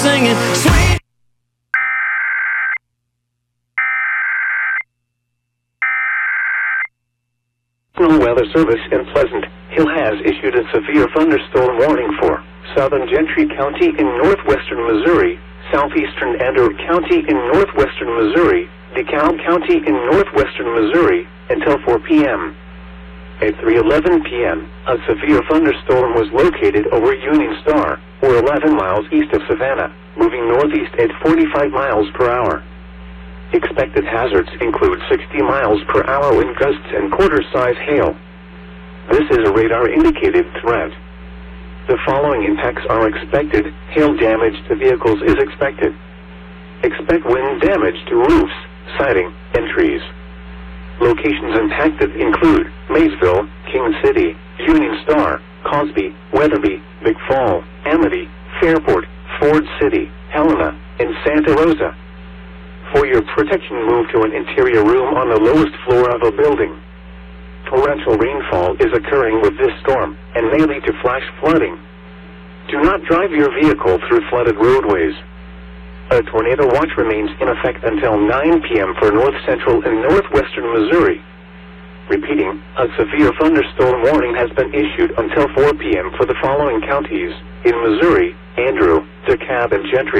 singing sweet. National Weather Service in Pleasant Hill has issued a severe thunderstorm warning for southern Gentry County in northwestern Missouri, southeastern Andrew County in northwestern Missouri, DeKalb County in northwestern Missouri, until 4 p.m. At 3:11 p.m., a severe thunderstorm was located over Union Star, or 11 miles east of Savannah, moving northeast at 45 miles per hour. Expected hazards include 60 miles per hour wind gusts and quarter-size hail. This is a radar-indicated threat. The following impacts are expected. Hail damage to vehicles is expected. Expect wind damage to roofs, siding, and trees. Locations impacted include Maysville, King City, Union Star, Cosby, Weatherby, Big Fall, Amity, Fairport, Ford City, Helena, and Santa Rosa. For your protection, move to an interior room on the lowest floor of a building. Torrential rainfall is occurring with this storm and may lead to flash flooding. Do not drive your vehicle through flooded roadways. A tornado watch remains in effect until 9 p.m. for north central and northwestern Missouri. Repeating, a severe thunderstorm warning has been issued until 4 p.m. for the following counties in Missouri: Andrew, DeKalb, and Gentry.